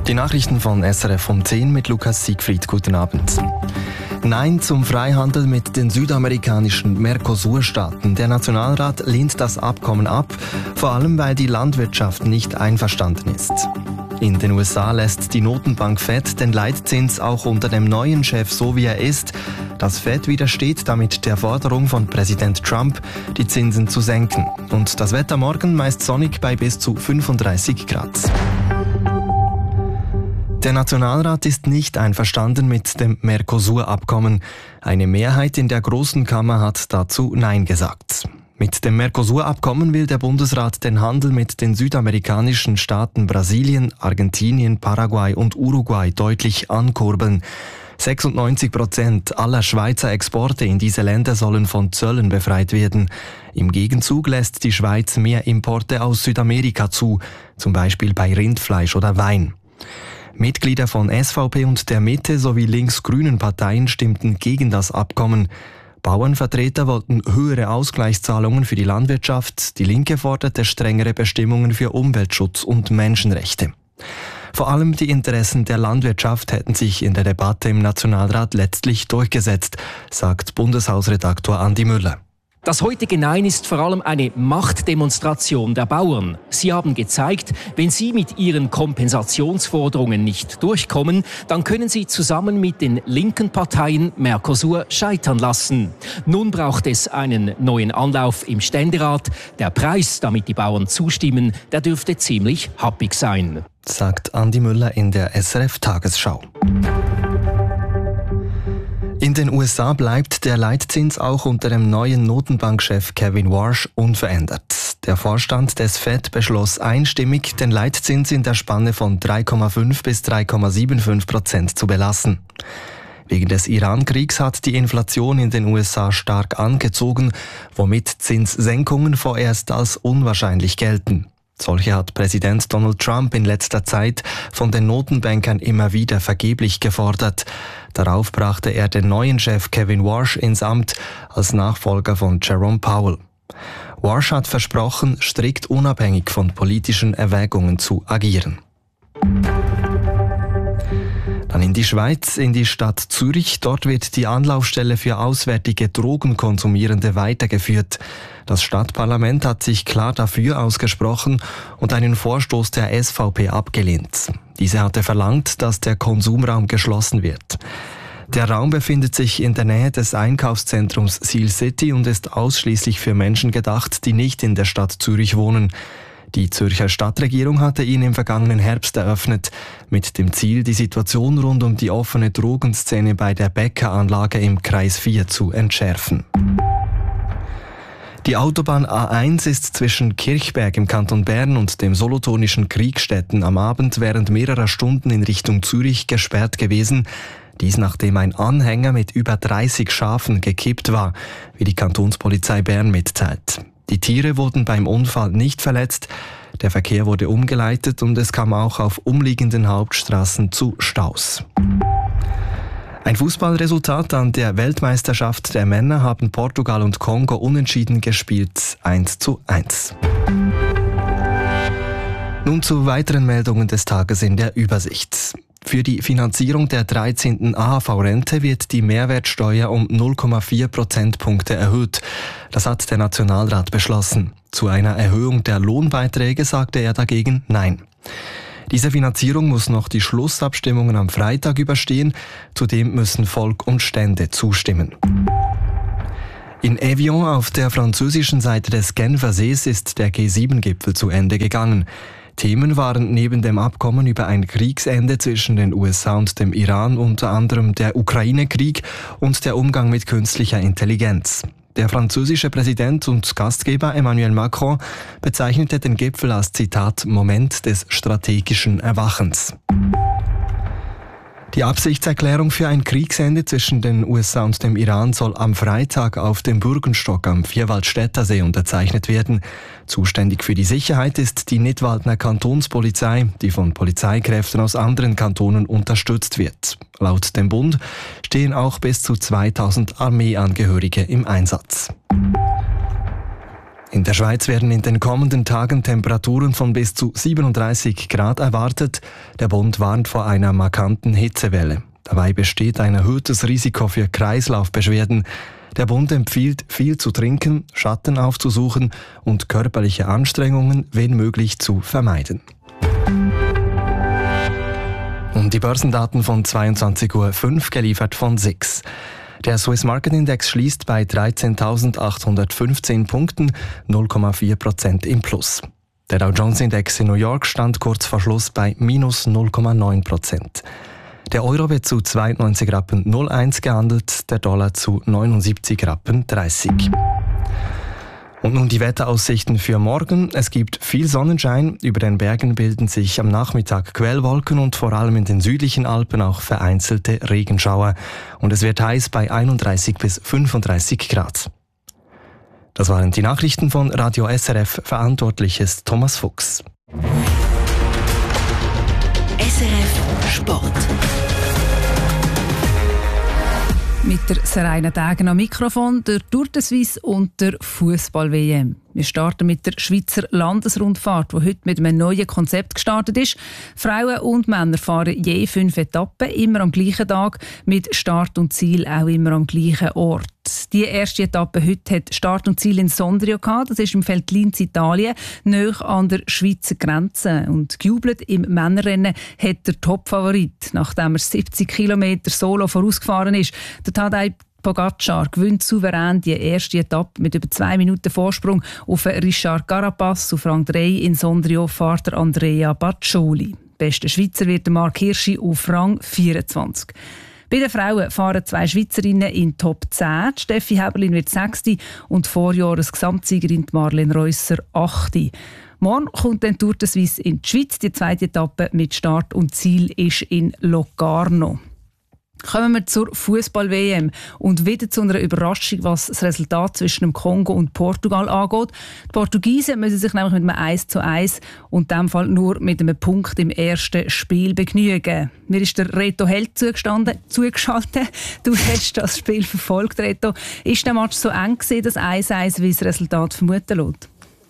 Die Nachrichten von SRF um 10 mit Lukas Siegfried. Guten Abend. Nein zum Freihandel mit den südamerikanischen Mercosur-Staaten. Der Nationalrat lehnt das Abkommen ab, vor allem weil die Landwirtschaft nicht einverstanden ist. In den USA lässt die Notenbank Fed den Leitzins auch unter dem neuen Chef so wie er ist. Das Fed widersteht damit der Forderung von Präsident Trump, die Zinsen zu senken. Und das Wetter morgen meist sonnig bei bis zu 35 Grad. Der Nationalrat ist nicht einverstanden mit dem Mercosur-Abkommen. Eine Mehrheit in der Großen Kammer hat dazu Nein gesagt. Mit dem Mercosur-Abkommen will der Bundesrat den Handel mit den südamerikanischen Staaten Brasilien, Argentinien, Paraguay und Uruguay deutlich ankurbeln. 96% aller Schweizer Exporte in diese Länder sollen von Zöllen befreit werden. Im Gegenzug lässt die Schweiz mehr Importe aus Südamerika zu, zum Beispiel bei Rindfleisch oder Wein. Mitglieder von SVP und der Mitte sowie links-grünen Parteien stimmten gegen das Abkommen. Bauernvertreter wollten höhere Ausgleichszahlungen für die Landwirtschaft, die Linke forderte strengere Bestimmungen für Umweltschutz und Menschenrechte. Vor allem die Interessen der Landwirtschaft hätten sich in der Debatte im Nationalrat letztlich durchgesetzt, sagt Bundeshausredaktor Andi Müller. Das heutige Nein ist vor allem eine Machtdemonstration der Bauern. Sie haben gezeigt, wenn sie mit ihren Kompensationsforderungen nicht durchkommen, dann können sie zusammen mit den linken Parteien Mercosur scheitern lassen. Nun braucht es einen neuen Anlauf im Ständerat. Der Preis, damit die Bauern zustimmen, der dürfte ziemlich happig sein, sagt Andi Müller in der SRF-Tagesschau. In den USA bleibt der Leitzins auch unter dem neuen Notenbankchef Kevin Warsh unverändert. Der Vorstand des Fed beschloss einstimmig, den Leitzins in der Spanne von 3,5 bis 3,75% zu belassen. Wegen des Iran-Kriegs hat die Inflation in den USA stark angezogen, womit Zinssenkungen vorerst als unwahrscheinlich gelten. Solche hat Präsident Donald Trump in letzter Zeit von den Notenbankern immer wieder vergeblich gefordert. Darauf brachte er den neuen Chef Kevin Warsh ins Amt als Nachfolger von Jerome Powell. Warsh hat versprochen, strikt unabhängig von politischen Erwägungen zu agieren. Dann in die Schweiz, in die Stadt Zürich. Dort wird die Anlaufstelle für auswärtige Drogenkonsumierende weitergeführt. Das Stadtparlament hat sich klar dafür ausgesprochen und einen Vorstoß der SVP abgelehnt. Diese hatte verlangt, dass der Konsumraum geschlossen wird. Der Raum befindet sich in der Nähe des Einkaufszentrums Seal City und ist ausschließlich für Menschen gedacht, die nicht in der Stadt Zürich wohnen. Die Zürcher Stadtregierung hatte ihn im vergangenen Herbst eröffnet, mit dem Ziel, die Situation rund um die offene Drogenszene bei der Bäckeranlage im Kreis 4 zu entschärfen. Die Autobahn A1 ist zwischen Kirchberg im Kanton Bern und dem solothurnischen Kriegstetten am Abend während mehrerer Stunden in Richtung Zürich gesperrt gewesen. Dies nachdem ein Anhänger mit über 30 Schafen gekippt war, wie die Kantonspolizei Bern mitteilt. Die Tiere wurden beim Unfall nicht verletzt, der Verkehr wurde umgeleitet und es kam auch auf umliegenden Hauptstraßen zu Staus. Ein Fußballresultat an der Weltmeisterschaft der Männer haben Portugal und Kongo unentschieden gespielt, 1:1. Nun zu weiteren Meldungen des Tages in der Übersicht. Für die Finanzierung der 13. AHV-Rente wird die Mehrwertsteuer um 0,4 Prozentpunkte erhöht. Das hat der Nationalrat beschlossen. Zu einer Erhöhung der Lohnbeiträge sagte er dagegen Nein. Diese Finanzierung muss noch die Schlussabstimmungen am Freitag überstehen. Zudem müssen Volk und Stände zustimmen. In Evian auf der französischen Seite des Genfersees ist der G7-Gipfel zu Ende gegangen. Themen waren neben dem Abkommen über ein Kriegsende zwischen den USA und dem Iran unter anderem der Ukraine-Krieg und der Umgang mit künstlicher Intelligenz. Der französische Präsident und Gastgeber Emmanuel Macron bezeichnete den Gipfel als Zitat Moment des strategischen Erwachens. Die Absichtserklärung für ein Kriegsende zwischen den USA und dem Iran soll am Freitag auf dem Burgenstock am Vierwaldstättersee unterzeichnet werden. Zuständig für die Sicherheit ist die Nidwaldner Kantonspolizei, die von Polizeikräften aus anderen Kantonen unterstützt wird. Laut dem Bund stehen auch bis zu 2000 Armeeangehörige im Einsatz. In der Schweiz werden in den kommenden Tagen Temperaturen von bis zu 37 Grad erwartet. Der Bund warnt vor einer markanten Hitzewelle. Dabei besteht ein erhöhtes Risiko für Kreislaufbeschwerden. Der Bund empfiehlt, viel zu trinken, Schatten aufzusuchen und körperliche Anstrengungen, wenn möglich, zu vermeiden. Und die Börsendaten von 22.05 Uhr geliefert von SIX. Der Swiss Market Index schließt bei 13.815 Punkten, 0,4% im Plus. Der Dow Jones Index in New York stand kurz vor Schluss bei minus 0,9%. Der Euro wird zu 92,01 Rappen gehandelt, der Dollar zu 79,30 Rappen. Und nun die Wetteraussichten für morgen. Es gibt viel Sonnenschein. Über den Bergen bilden sich am Nachmittag Quellwolken und vor allem in den südlichen Alpen auch vereinzelte Regenschauer. Und es wird heiß bei 31 bis 35 Grad. Das waren die Nachrichten von Radio SRF. Verantwortlich ist Thomas Fuchs. SRF Sport. Mit der Seraina Degen am Mikrofon, der Tour de Suisse und der Fußball-WM. Wir starten mit der Schweizer Landesrundfahrt, die heute mit einem neuen Konzept gestartet ist. Frauen und Männer fahren je 5 Etappen, immer am gleichen Tag, mit Start und Ziel auch immer am gleichen Ort. Die erste Etappe heute hat Start und Ziel in Sondrio gehabt. Das ist im Veltlin in Italien, nahe an der Schweizer Grenze. Und gejubelt im Männerrennen hat der Topfavorit, nachdem er 70 Kilometer solo vorausgefahren ist. Der Tadej Pogacar gewinnt souverän die erste Etappe mit über 2 Minuten Vorsprung auf Richard Carapaz. Auf Rang 3 in Sondrio fährt Andrea Baccioli. Bester Schweizer wird Marc Hirschi auf Rang 24. Bei den Frauen fahren 2 Schweizerinnen in Top 10. Steffi Häberlin wird 6. und Vorjahres-Gesamtsiegerin Marlene Reusser 8. Morgen kommt dann Tour de Suisse in die Schweiz. Die zweite Etappe mit Start und Ziel ist in Locarno. Kommen wir zur Fußball-WM und wieder zu einer Überraschung, was das Resultat zwischen dem Kongo und Portugal angeht. Die Portugiesen müssen sich nämlich mit einem 1:1 und in diesem Fall nur mit einem Punkt im ersten Spiel begnügen. Mir ist der Reto Held zugeschaltet. Du hast das Spiel verfolgt, Reto. Ist der Match so eng gewesen, das 1:1, wie das Resultat vermuten lässt?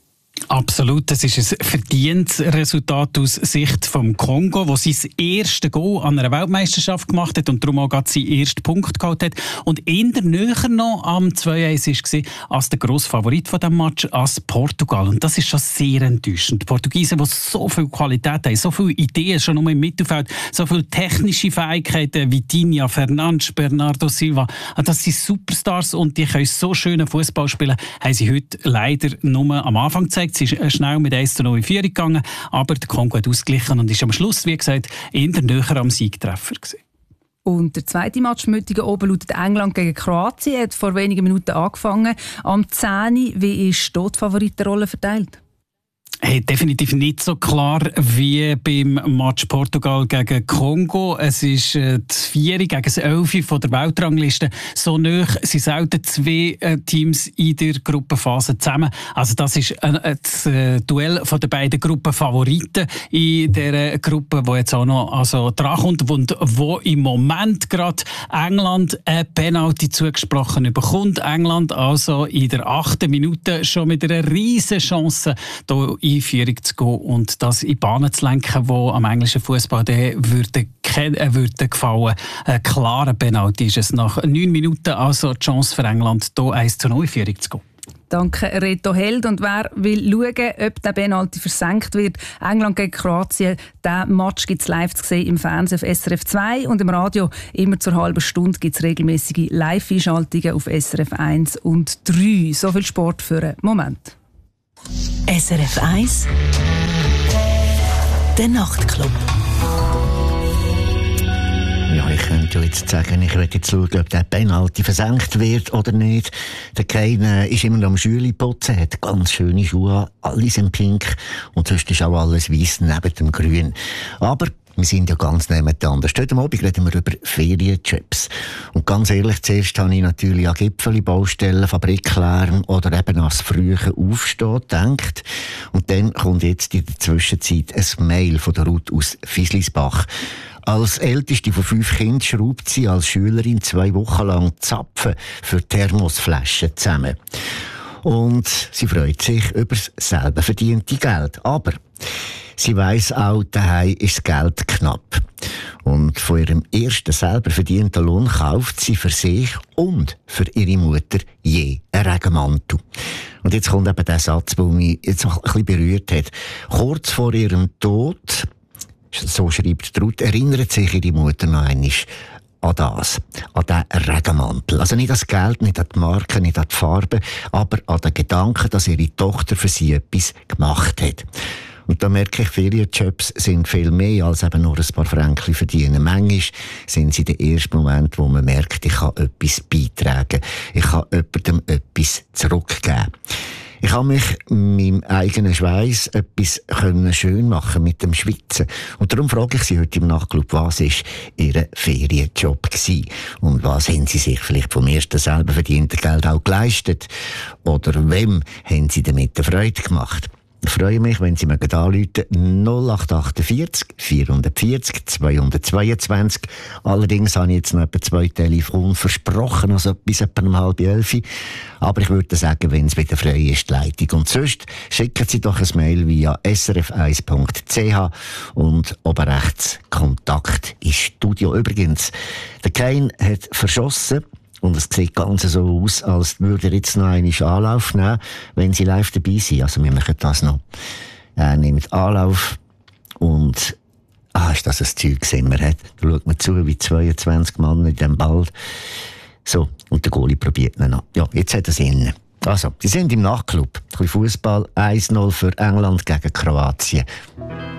Absolut, das ist ein verdientes Resultat aus Sicht vom Kongo, wo sein erstes Goal an einer Weltmeisterschaft gemacht hat und darum auch gerade seinen ersten Punkt geholt hat. Und eher näher noch am 2:1 war als der grosse Favorit von diesem Match, als Portugal. Und das ist schon sehr enttäuschend. Die Portugiesen, die so viel Qualität haben, so viele Ideen schon nur im Mittelfeld, so viele technische Fähigkeiten wie Vitinha, Fernandes, Bernardo Silva, das sind Superstars und die können so schönen Fußball spielen, haben sie heute leider nur am Anfang gezeigt. Sie ist schnell mit 1:0 in Führung gegangen, aber der Kongo hat ausgeglichen und ist am Schluss, wie gesagt, eher näher am Siegtreffer gewesen. Und der zweite Match Müttigen oben lautet England gegen Kroatien, hat vor wenigen Minuten angefangen. Am 10. Wie ist dort die Favoritenrolle verteilt? Hey, definitiv nicht so klar wie beim Match Portugal gegen Kongo. Es ist das 4 gegen das 11 von der Weltrangliste. So nahe sind selten 2 Teams in der Gruppenphase zusammen. Also das ist das Duell von den beiden Gruppenfavoriten in dieser Gruppe, wo jetzt auch noch drankommt und wo im Moment gerade England eine Penalty zugesprochen bekommt. England also in der 8. Minute schon mit einer riesen Chance hier in Führung zu gehen und das in Bahnen zu lenken, die am englischen Fußball würde gefallen. Ein klarer Penalty ist es nach 9 Minuten, also die Chance für England, hier 1:0 in Führung zu gehen. Danke, Reto Held. Und wer will schauen, ob der Penalty versenkt wird, England gegen Kroatien, diesen Match gibt es live zu sehen im Fernsehen auf SRF 2 und im Radio immer zur halben Stunde gibt es regelmäßige Live-Einschaltungen auf SRF 1 und 3. So viel Sport für einen Moment. SRF 1 Der Nachtclub. Ja, ich könnte jetzt sagen, ich will jetzt schauen, ob der Penalty versenkt wird oder nicht. Der Kane ist immer noch am Schüli putzen, hat ganz schöne Schuhe, alle sind pink und sonst ist auch alles weiss neben dem Grün. Aber wir sind ja ganz nebeneinander. Heute Abend reden wir über Ferienjobs. Und ganz ehrlich, zuerst habe ich natürlich an Gipfeli, Baustellen, Fabriklärm oder eben an das frühe Aufstehen gedacht. Und dann kommt jetzt in der Zwischenzeit ein Mail von der Ruth aus Fieslisbach. Als älteste von 5 Kindern schraubt sie als Schülerin 2 Wochen lang Zapfen für Thermosflaschen zusammen. Und sie freut sich über das selber verdiente Geld. Aber sie weiss auch, daheim ist das Geld knapp. Und von ihrem ersten selber verdienten Lohn kauft sie für sich und für ihre Mutter je einen Regenmantel. Und jetzt kommt eben der Satz, der mich jetzt noch ein bisschen berührt hat. Kurz vor ihrem Tod, so schreibt Ruth, erinnert sich ihre Mutter noch einmal an das, an diesen Regenmantel. Also nicht an das Geld, nicht an die Marke, nicht an die Farbe, aber an den Gedanken, dass ihre Tochter für sie etwas gemacht hat. Und da merke ich, Ferienjobs sind viel mehr als eben nur ein paar Fränkchen verdienen. Manchmal sind sie der erste Moment, wo man merkt, ich kann etwas beitragen. Ich kann jemandem etwas zurückgeben. Ich habe mich meinem eigenen Schweiß etwas schön machen mit dem Schwitzen. Und darum frage ich Sie heute im Nachtclub, was war Ihr Ferienjob gewesen? Und was haben Sie sich vielleicht vom ersten selber verdienten Geld auch geleistet? Oder wem haben Sie damit eine Freude gemacht? Ich freue mich, wenn Sie mir anrufen, 0848 440 222. Allerdings habe ich jetzt noch etwa 2 Telefone versprochen, also bis etwa um 10:30. Aber ich würde sagen, wenn es wieder frei ist, die Leitung. Und sonst schicken Sie doch ein Mail via srf1.ch und oben rechts Kontakt ins Studio. Übrigens, der Kane hat verschossen. Und es sieht ganz so aus, als würde er jetzt noch einen Anlauf nehmen, wenn sie live dabei sind. Also wir machen das noch. Er nimmt Anlauf und ist das ein Zeug, das man hat. Da schaut man zu, wie 22 Mann in diesem Ball. So, und der Goalie probiert ihn noch. Ja, jetzt hat er es innen. Also, sie sind im Nachtclub. Ein bisschen Fußball, 1-0 für England gegen Kroatien.